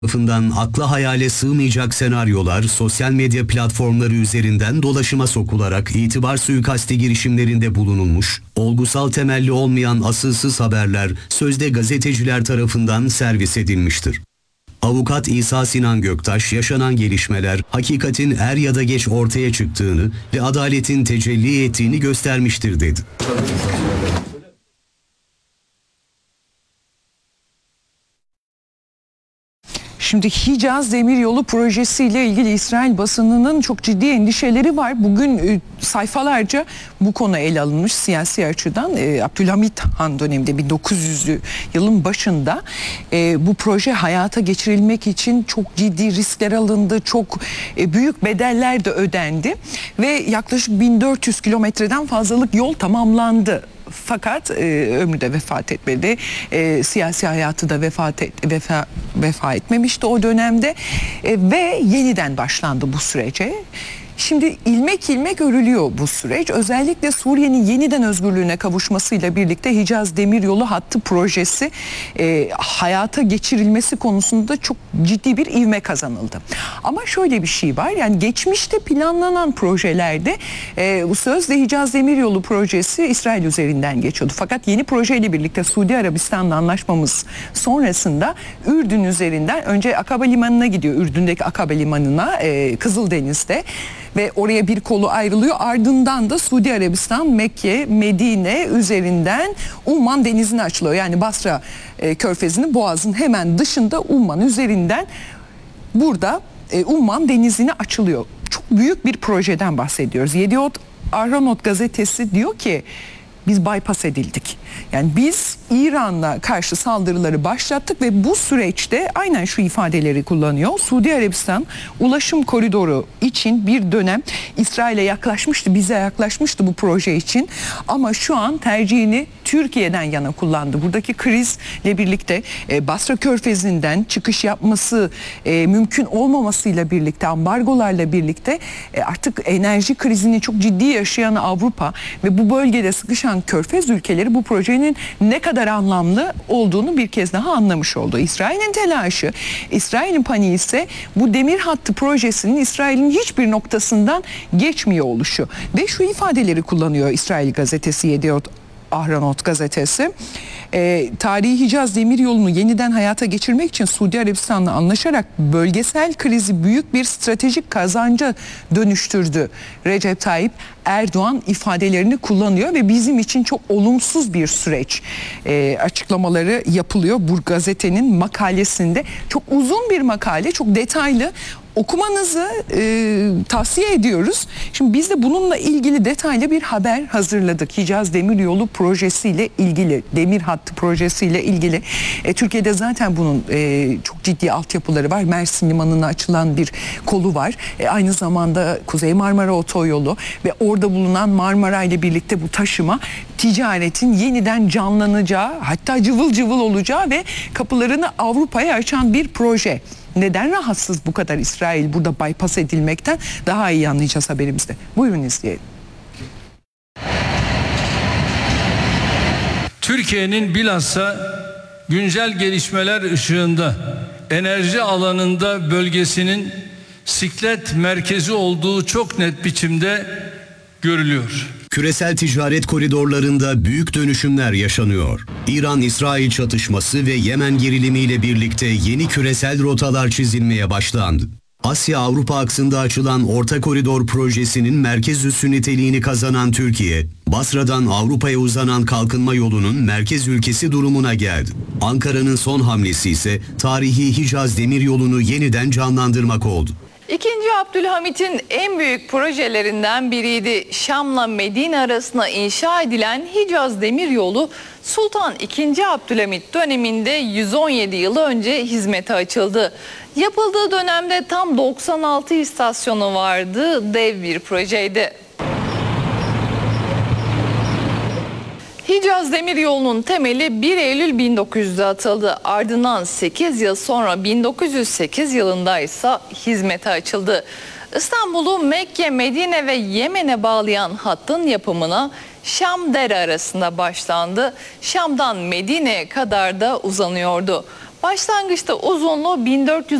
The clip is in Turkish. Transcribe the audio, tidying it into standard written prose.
Tarafından akla hayale sığmayacak senaryolar sosyal medya platformları üzerinden dolaşıma sokularak itibar suikasti girişimlerinde bulunulmuş, olgusal temelli olmayan asılsız haberler sözde gazeteciler tarafından servis edilmiştir. Avukat İsa Sinan Göktaş, yaşanan gelişmeler hakikatin er ya da geç ortaya çıktığını ve adaletin tecelli ettiğini göstermiştir dedi. Şimdi Hicaz Demiryolu projesiyle ilgili İsrail basınının çok ciddi endişeleri var. Bugün sayfalarca bu konu ele alınmış siyasi açıdan. Abdülhamit Han döneminde 1900'lü yılın başında bu proje hayata geçirilmek için çok ciddi riskler alındı. Çok büyük bedeller de ödendi ve yaklaşık 1400 kilometreden fazlalık yol tamamlandı. Fakat ömrü de vefat etmedi. Siyasi hayatı da vefa etmemişti o dönemde. Ve yeniden başlandı bu sürece. Şimdi ilmek ilmek örülüyor bu süreç. Özellikle Suriye'nin yeniden özgürlüğüne kavuşmasıyla birlikte Hicaz Demiryolu hattı projesi hayata geçirilmesi konusunda çok ciddi bir ivme kazanıldı. Ama şöyle bir şey var, yani geçmişte planlanan projelerde bu sözde Hicaz Demiryolu projesi İsrail üzerinden geçiyordu. Fakat yeni projeyle birlikte Suudi Arabistan'la anlaşmamız sonrasında Ürdün üzerinden önce Akaba Limanı'na gidiyor. Ürdün'deki Akaba Limanı'na Kızıldeniz'de. Ve oraya bir kolu ayrılıyor. Ardından da Suudi Arabistan, Mekke, Medine üzerinden Umman denizine açılıyor. Yani Basra körfezinin boğazın hemen dışında Umman üzerinden burada Umman denizine açılıyor. Çok büyük bir projeden bahsediyoruz. Yediot Ahronot gazetesi diyor ki biz bypass edildik. Yani biz İran'la karşı saldırıları başlattık ve bu süreçte aynen şu ifadeleri kullanıyor. Suudi Arabistan ulaşım koridoru için bir dönem İsrail'e yaklaşmıştı, bize yaklaşmıştı bu proje için. Ama şu an tercihini Türkiye'den yana kullandı. Buradaki krizle birlikte Basra Körfezi'nden çıkış yapması mümkün olmamasıyla birlikte, ambargolarla birlikte artık enerji krizini çok ciddi yaşayan Avrupa ve bu bölgede sıkışan Körfez ülkeleri bu projenin ne kadar anlamlı olduğunu bir kez daha anlamış oldu. İsrail'in telaşı, İsrail'in paniği ise bu demir hattı projesinin İsrail'in hiçbir noktasından geçmiyor oluşu. Ve şu ifadeleri kullanıyor İsrail gazetesi Yediot Ahronot gazetesi. Tarihi Hicaz Demiryolu'nu yeniden hayata geçirmek için Suudi Arabistan'la anlaşarak bölgesel krizi büyük bir stratejik kazanca dönüştürdü. Recep Tayyip Erdoğan ifadelerini kullanıyor ve bizim için çok olumsuz bir süreç açıklamaları yapılıyor. Bu gazetenin makalesinde çok uzun bir makale, çok detaylı. Okumanızı tavsiye ediyoruz. Şimdi biz de bununla ilgili detaylı bir haber hazırladık. Hicaz Demiryolu projesiyle ilgili, demir hattı projesiyle ilgili. Türkiye'de zaten bunun çok ciddi altyapıları var. Mersin Limanı'na açılan bir kolu var. Aynı zamanda Kuzey Marmara Otoyolu ve orada bulunan Marmara ile birlikte bu taşıma ticaretin yeniden canlanacağı, hatta cıvıl cıvıl olacağı ve kapılarını Avrupa'ya açan bir proje. Neden rahatsız bu kadar İsrail burada bypass edilmekten? Daha iyi anlayacağız haberimizde. Buyurun izleyelim. Türkiye'nin bilhassa güncel gelişmeler ışığında enerji alanında bölgesinin siklet merkezi olduğu çok net biçimde görülüyor. Küresel ticaret koridorlarında büyük dönüşümler yaşanıyor. İran-İsrail çatışması ve Yemen gerilimiyle birlikte yeni küresel rotalar çizilmeye başlandı. Asya-Avrupa aksında açılan Orta Koridor projesinin merkez üssü niteliğini kazanan Türkiye, Basra'dan Avrupa'ya uzanan kalkınma yolunun merkez ülkesi durumuna geldi. Ankara'nın son hamlesi ise tarihi Hicaz Demiryolu'nu yeniden canlandırmak oldu. İkinci Abdülhamit'in en büyük projelerinden biriydi. Şam'la Medine arasında inşa edilen Hicaz Demiryolu, Sultan II. Abdülhamit döneminde 117 yıl önce hizmete açıldı. Yapıldığı dönemde tam 96 istasyonu vardı, dev bir projeydi. Hicaz Demiryolu'nun temeli 1 Eylül 1900'de atıldı. Ardından 8 yıl sonra 1908 yılında ise hizmete açıldı. İstanbul'u Mekke, Medine ve Yemen'e bağlayan hattın yapımına Şam Dere arasında başlandı. Şam'dan Medine'ye kadar da uzanıyordu. Başlangıçta uzunluğu 1400